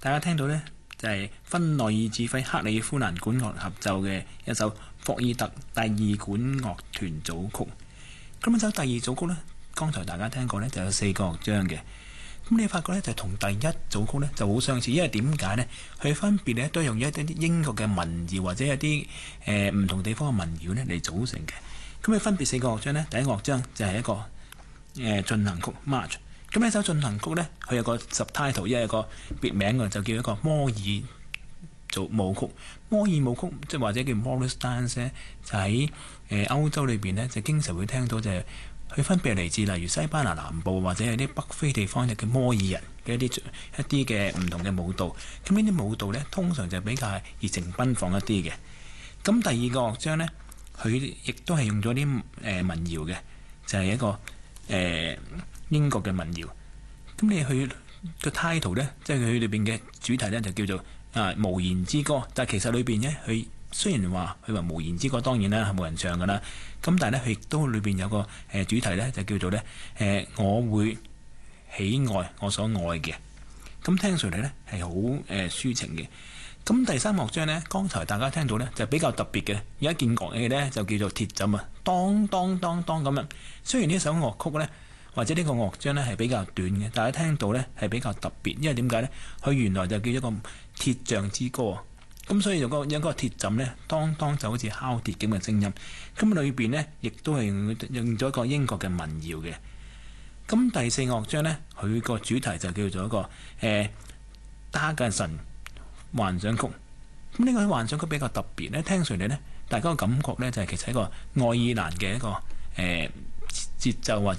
大家聽到呢，就係芬內爾指揮克里夫蘭管樂合奏嘅一首霍爾特第二管樂團組曲。咁一首第二組曲呢，剛才大家聽過呢，就有4個樂章嘅。咁你發覺呢，就同第一組曲呢就好相似，因為點解呢？佢分別呢都用一啲英國嘅民謠或者一啲唔同地方嘅民謠呢嚟組成嘅。咁佢分別4個樂章呢，第一個樂章就係一個進行曲 March。咁呢首進行曲呢，佢有個 subtitle， 因為有個別名嘅，就叫一個摩爾舞曲。摩爾舞曲即係或者叫 Morris Dance 呢，就喺歐洲裏邊呢，就經常會聽到，就係佢分別嚟自例如西班牙南部或者係啲北非地方嘅摩爾人嘅一啲嘅唔同嘅舞蹈。咁呢啲舞蹈呢，通常就比較係熱情奔放一啲嘅。咁第二個樂章呢，佢亦都係用咗啲民謠嘅，就係一個英國嘅民謠。咁你去個 title 呢，即係佢裏邊嘅主題呢，就叫做無言之歌。但係其實裏邊呢，佢雖然話佢話無言之歌，當然啦係冇人唱噶啦。咁但係呢，佢亦都裏邊有個主題呢，就叫做呢我會喜愛我所愛嘅。咁聽上嚟呢，係好抒情嘅。咁第三樂章呢，剛才大家聽到呢，就比較特別嘅，有一件樂器呢，就叫做鐵枕啊，當當當當咁樣。雖然呢首樂曲呢，或者呢個樂章呢係比較短嘅，大家聽到呢係比較特別，因為點解呢？佢原來就叫一個鐵匠之歌，咁所以有個鐵枕呢，當當就好似敲鐵咁嘅聲音。咁裏邊呢，亦都係用咗一個英國嘅民謠嘅。咁第四樂章呢，佢個主題就叫做一個達格神幻想曲。咁呢個幻想曲比較特別呢，聽上嚟呢，大家個感覺呢，就係其實一個愛爾蘭嘅一個節奏或者